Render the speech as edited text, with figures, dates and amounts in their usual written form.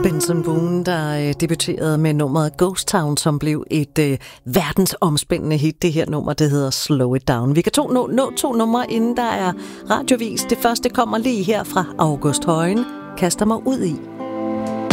Benson Boone, der debuterede med nummeret Ghost Town, som blev et verdensomspændende hit. Det her nummer, det hedder Slow It Down. Vi kan nå to numre, inden der er radiovis. Det første kommer lige her fra August Højen. Kaster mig ud i.